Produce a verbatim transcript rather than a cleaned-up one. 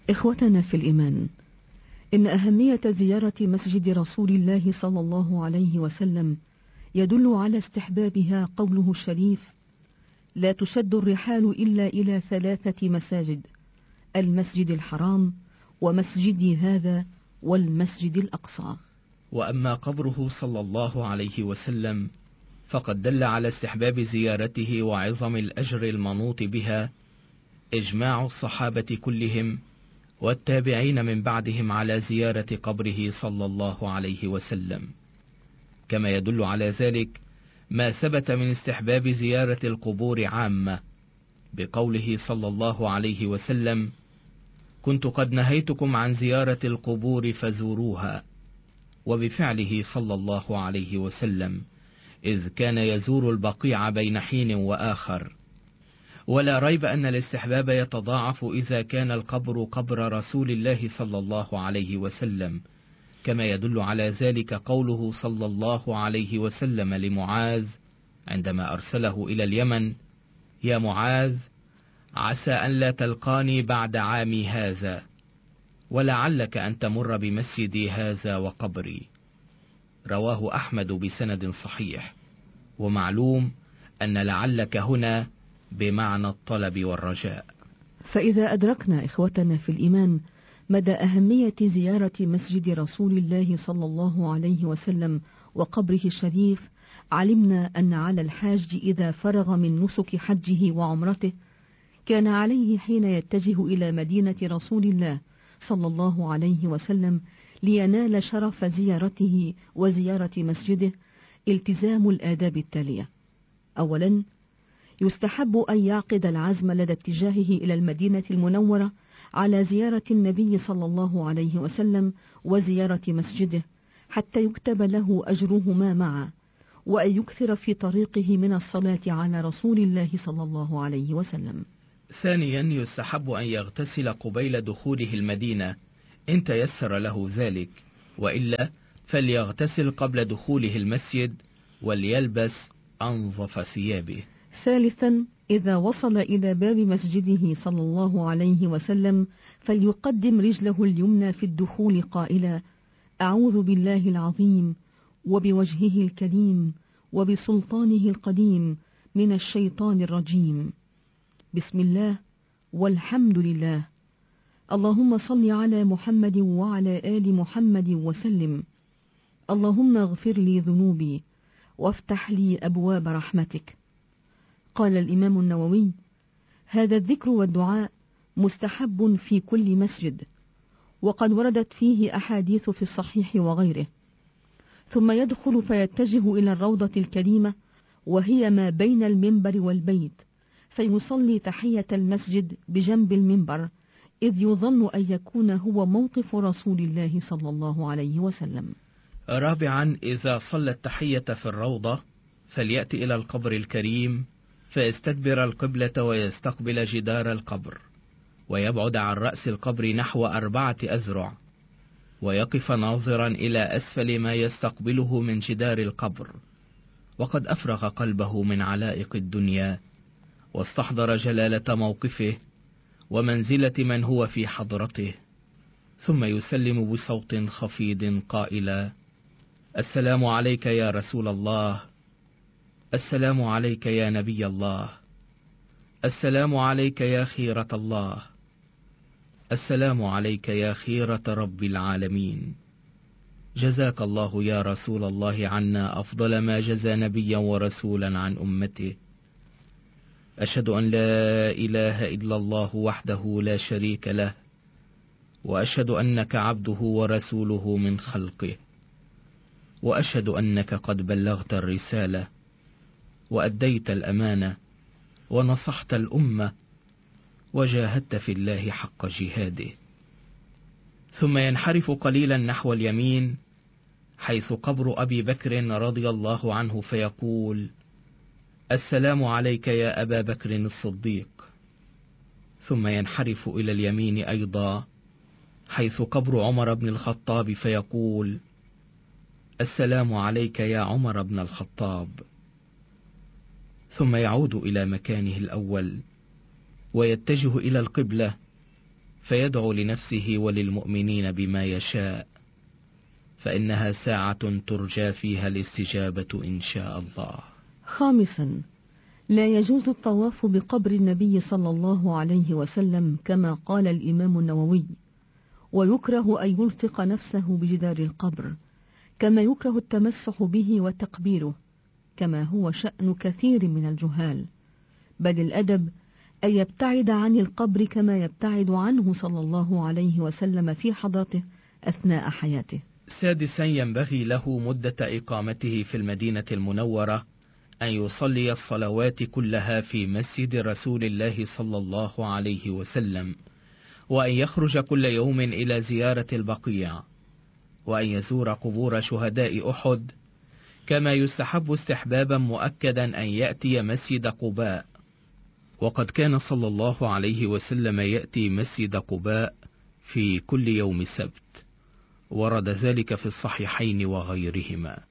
إخوتنا في الإيمان، إن أهمية زيارة مسجد رسول الله صلى الله عليه وسلم يدل على استحبابها قوله الشريف: لا تشد الرحال إلا إلى ثلاثة مساجد، المسجد الحرام ومسجدي هذا والمسجد الأقصى. وأما قبره صلى الله عليه وسلم فقد دل على استحباب زيارته وعظم الأجر المنوط بها إجماع الصحابة كلهم والتابعين من بعدهم على زيارة قبره صلى الله عليه وسلم، كما يدل على ذلك ما ثبت من استحباب زيارة القبور عامة بقوله صلى الله عليه وسلم: كنت قد نهيتكم عن زيارة القبور فزوروها، وبفعله صلى الله عليه وسلم إذ كان يزور البقيع بين حين وآخر. ولا ريب أن الاستحباب يتضاعف إذا كان القبر قبر رسول الله صلى الله عليه وسلم، كما يدل على ذلك قوله صلى الله عليه وسلم لمعاذ عندما أرسله إلى اليمن: يا معاذ، عسى أن لا تلقاني بعد عامي هذا، ولعلك أن تمر بمسجدي هذا وقبري. رواه أحمد بسند صحيح. ومعلوم أن لعلك هنا بمعنى الطلب والرجاء. فإذا أدركنا إخوتنا في الإيمان مدى أهمية زيارة مسجد رسول الله صلى الله عليه وسلم وقبره الشريف، علمنا أن على الحاج إذا فرغ من نسك حجه وعمرته كان عليه حين يتجه إلى مدينة رسول الله صلى الله عليه وسلم لينال شرف زيارته وزيارة مسجده التزام الآداب التالية: أولا، يستحب أن يعقد العزم لدى اتجاهه إلى المدينة المنورة على زيارة النبي صلى الله عليه وسلم وزيارة مسجده حتى يكتب له أجرهما معا، وأن يكثر في طريقه من الصلاة على رسول الله صلى الله عليه وسلم. ثانيا، يستحب أن يغتسل قبيل دخوله المدينة إن تيسر له ذلك، وإلا فليغتسل قبل دخوله المسجد وليلبس أنظف ثيابه. ثالثا، إذا وصل إلى باب مسجده صلى الله عليه وسلم فليقدم رجله اليمنى في الدخول قائلا: أعوذ بالله العظيم وبوجهه الكريم وبسلطانه القديم من الشيطان الرجيم، بسم الله والحمد لله، اللهم صل على محمد وعلى آل محمد وسلم، اللهم اغفر لي ذنوبي وافتح لي أبواب رحمتك. قال الإمام النووي: هذا الذكر والدعاء مستحب في كل مسجد، وقد وردت فيه أحاديث في الصحيح وغيره. ثم يدخل فيتجه إلى الروضة الكريمة وهي ما بين المنبر والبيت، فيصلي تحية المسجد بجنب المنبر، إذ يظن أن يكون هو موقف رسول الله صلى الله عليه وسلم. رابعا، إذا صلى التحية في الروضة فليأتي إلى القبر الكريم فيستدبر القبلة ويستقبل جدار القبر، ويبعد عن رأس القبر نحو أربعة أذرع، ويقف ناظرا إلى أسفل ما يستقبله من جدار القبر، وقد أفرغ قلبه من علائق الدنيا واستحضر جلالة موقفه ومنزلة من هو في حضرته، ثم يسلم بصوت خفيض قائلا: السلام عليك يا رسول الله، السلام عليك يا نبي الله، السلام عليك يا خيرة الله، السلام عليك يا خيرة رب العالمين، جزاك الله يا رسول الله عنا أفضل ما جزى نبيا ورسولا عن أمته، أشهد أن لا إله إلا الله وحده لا شريك له، وأشهد أنك عبده ورسوله من خلقه، وأشهد أنك قد بلغت الرسالة وأديت الأمانة ونصحت الأمة وجاهدت في الله حق جهاده. ثم ينحرف قليلا نحو اليمين حيث قبر أبي بكر رضي الله عنه فيقول: السلام عليك يا أبا بكر الصديق. ثم ينحرف إلى اليمين أيضا حيث قبر عمر بن الخطاب فيقول: السلام عليك يا عمر بن الخطاب. ثم يعود إلى مكانه الأول ويتجه إلى القبلة فيدعو لنفسه وللمؤمنين بما يشاء، فإنها ساعة ترجى فيها الاستجابة إن شاء الله. خامسا، لا يجوز الطواف بقبر النبي صلى الله عليه وسلم كما قال الإمام النووي، ويكره أن يلصق نفسه بجدار القبر، كما يكره التمسح به وتقبيله، كما هو شأن كثير من الجهال، بل الأدب أن يبتعد عن القبر كما يبتعد عنه صلى الله عليه وسلم في حضرته أثناء حياته. سادسا، ينبغي له مدة إقامته في المدينة المنورة أن يصلي الصلوات كلها في مسجد رسول الله صلى الله عليه وسلم، وأن يخرج كل يوم إلى زيارة البقيع، وأن يزور قبور شهداء أحد، كما يستحب استحبابا مؤكدا أن يأتي مسجد قباء، وقد كان صلى الله عليه وسلم يأتي مسجد قباء في كل يوم سبت، ورد ذلك في الصحيحين وغيرهما.